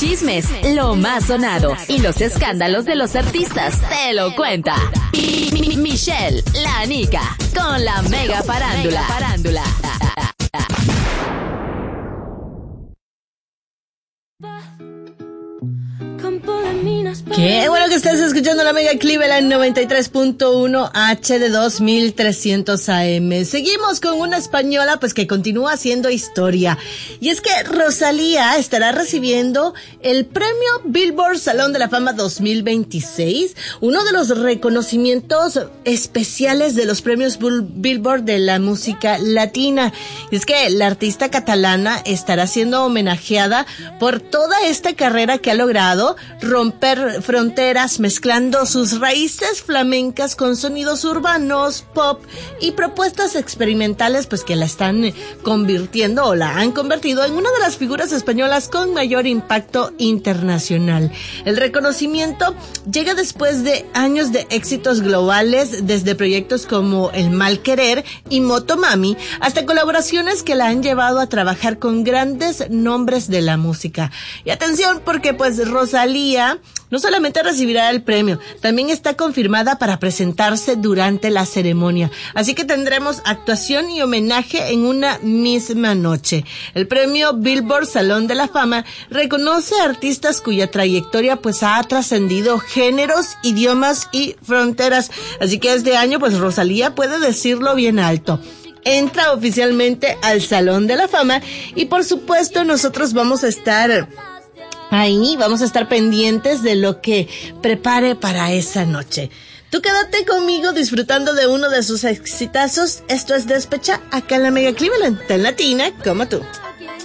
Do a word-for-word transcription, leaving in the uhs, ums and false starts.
chismes, lo más sonado y los escándalos de los artistas te lo cuenta Mi- Mi- Michelle, la Nica, con la mega farándula. farándula. Qué bueno que estás escuchando la Mega Cleveland noventa y tres punto uno H de dos mil trescientos A M. Seguimos con una española pues que continúa haciendo historia. Y es que Rosalía estará recibiendo el premio Billboard Salón de la Fama dos mil veintiséis, uno de los reconocimientos especiales de los premios Billboard de la música latina. Y es que la artista catalana estará siendo homenajeada por toda esta carrera que ha logrado romper fronteras mezclando sus raíces flamencas con sonidos urbanos, pop y propuestas experimentales pues que la están convirtiendo o la han convertido en una de las figuras españolas con mayor impacto internacional. El reconocimiento llega después de años de éxitos globales, desde proyectos como El Mal Querer y Motomami hasta colaboraciones que la han llevado a trabajar con grandes nombres de la música. Y atención, porque pues Rosalía no solamente recibirá el premio, también está confirmada para presentarse durante la ceremonia. Así que tendremos actuación y homenaje en una misma noche. El premio Billboard Salón de la Fama reconoce a artistas cuya trayectoria pues ha trascendido géneros, idiomas y fronteras. Así que este año pues Rosalía puede decirlo bien alto. Entra oficialmente al Salón de la Fama y por supuesto nosotros vamos a estar ahí, vamos a estar pendientes de lo que prepare para esa noche. Tú quédate conmigo disfrutando de uno de sus exitazos. Esto es Despecha, acá en la Mega Cleveland, tan latina como tú.